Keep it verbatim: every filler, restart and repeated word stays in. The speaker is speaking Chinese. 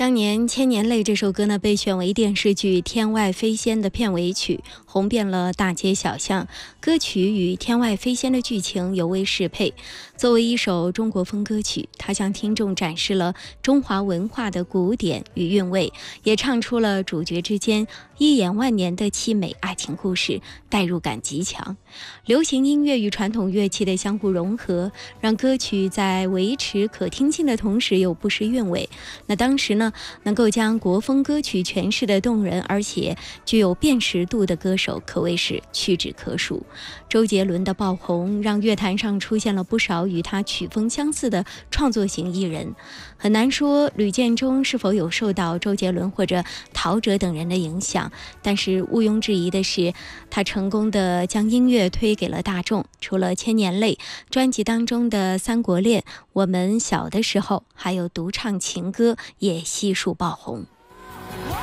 当年《千年泪》这首歌呢，被选为电视剧《天外飞仙》的片尾曲，红遍了大街小巷。歌曲与《天外飞仙》的剧情尤为适配。作为一首中国风歌曲，它向听众展示了中华文化的古典与韵味，也唱出了主角之间一眼万年的凄美爱情故事，代入感极强。流行音乐与传统乐器的相互融合，让歌曲在维持可听性的同时又不失韵味。那当时呢，能够将国风歌曲诠释的动人而且具有辨识度的歌手可谓是屈指可数。周杰伦的爆红让乐坛上出现了不少与他曲风相似的创作型艺人，很难说吕建中是否有受到周杰伦或者陶喆等人的影响，但是毋庸置疑的是，他成功的将音乐推给了大众。除了《千年泪》专辑当中的《三国恋》，我们小的时候还有独唱情歌也悉数爆红。